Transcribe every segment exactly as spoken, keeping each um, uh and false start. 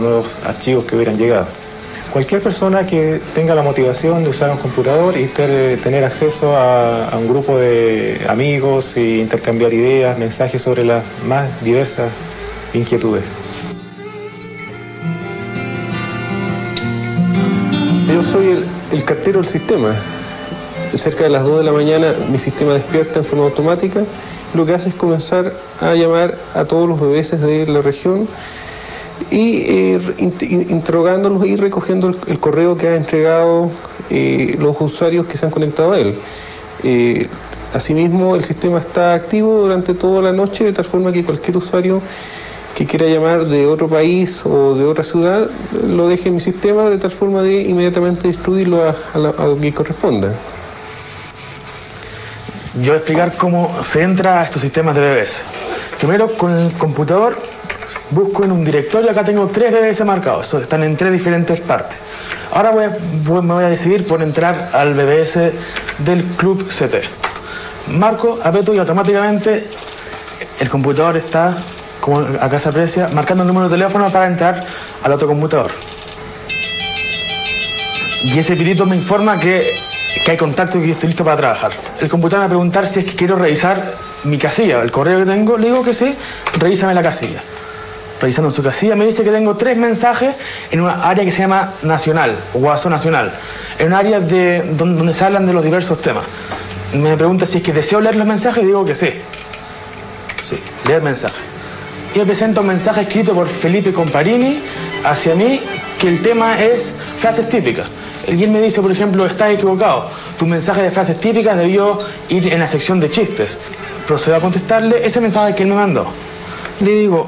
nuevos archivos que hubieran llegado. Cualquier persona que tenga la motivación de usar un computador y ter, tener acceso a, a un grupo de amigos e intercambiar ideas, mensajes sobre las más diversas inquietudes. Yo soy el, el cartero del sistema. Cerca de las dos de la mañana mi sistema despierta en forma automática. Lo que hace es comenzar a llamar a todos los B B S de la región y eh, interrogándolos y recogiendo el, el correo que han entregado eh, los usuarios que se han conectado a él. Eh, asimismo, el sistema está activo durante toda la noche, de tal forma que cualquier usuario que quiera llamar de otro país o de otra ciudad lo deje en mi sistema, de tal forma de inmediatamente distribuirlo a, a, la, a lo que corresponda. Yo voy a explicar cómo se entra a estos sistemas de B B S. Primero, con el computador busco en un directorio. Acá tengo tres B B S marcados, están en tres diferentes partes. Ahora voy a, voy, me voy a decidir por entrar al B B S del Club C T. Marco, aprieto y automáticamente el computador está, como acá se aprecia, marcando el número de teléfono para entrar al otro computador. Y ese pitito me informa que, que hay contacto y que estoy listo para trabajar. El computador me va a preguntar si es que quiero revisar mi casilla, el correo que tengo. Le digo que sí, revísame la casilla. Revisando su casilla me dice que tengo tres mensajes en una área que se llama Nacional, o WhatsApp Nacional. En un área de, donde, donde se hablan de los diversos temas. Me pregunta si es que deseo leer los mensajes y digo que sí. Sí, leer mensajes. Y me presenta un mensaje escrito por Felipe Comparini hacia mí, que el tema es frases típicas. Y él me dice, por ejemplo, estás equivocado. Tu mensaje de frases típicas debió ir en la sección de chistes. Procedo a contestarle ese mensaje que él me mandó. Le digo,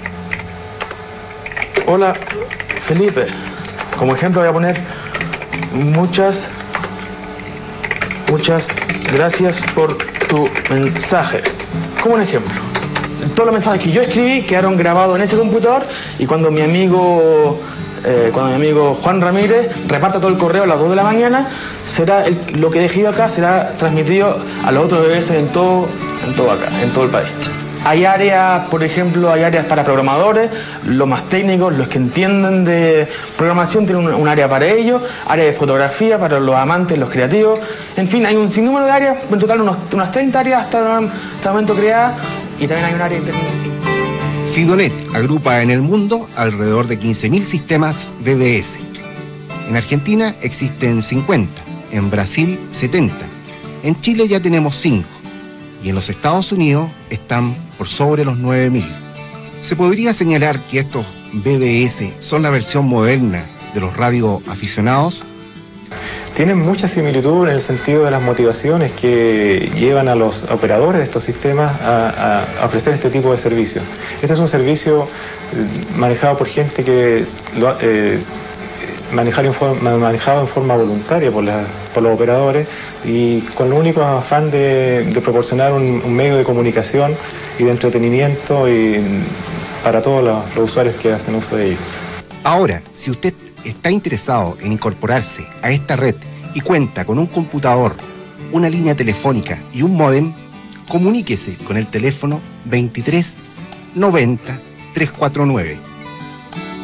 hola, Felipe. Como ejemplo voy a poner muchas, muchas gracias por tu mensaje. Como un ejemplo. Todos los mensajes que yo escribí quedaron grabados en ese computador y cuando mi amigo, eh, cuando mi amigo Juan Ramírez reparta todo el correo a las dos de la mañana, será el, lo que he dejado acá será transmitido a los otros B B S en todo, en todo acá, en todo el país. Hay áreas, por ejemplo, hay áreas para programadores, los más técnicos, los que entienden de programación tienen un, un área para ellos, área de fotografía para los amantes, los creativos. En fin, hay un sinnúmero de áreas, en total unos, unas treinta áreas hasta, hasta el momento creadas. Y también hay un área intermedia. Fidonet agrupa en el mundo alrededor de quince mil sistemas B B S. En Argentina existen cincuenta, en Brasil setenta, en Chile ya tenemos cinco y en los Estados Unidos están por sobre los nueve mil. Se podría señalar que estos B B S son la versión moderna de los radioaficionados. Tienen mucha similitud en el sentido de las motivaciones que llevan a los operadores de estos sistemas a, a ofrecer este tipo de servicios. Este es un servicio manejado por gente que lo, eh, manejado, en forma, manejado en forma voluntaria por, la, por los operadores y con el único afán de, de proporcionar un, un medio de comunicación y de entretenimiento y para todos los, los usuarios que hacen uso de ellos. Ahora, si usted está interesado en incorporarse a esta red y cuenta con un computador, una línea telefónica y un módem, comuníquese con el teléfono veintitrés noventa trescientos cuarenta y nueve.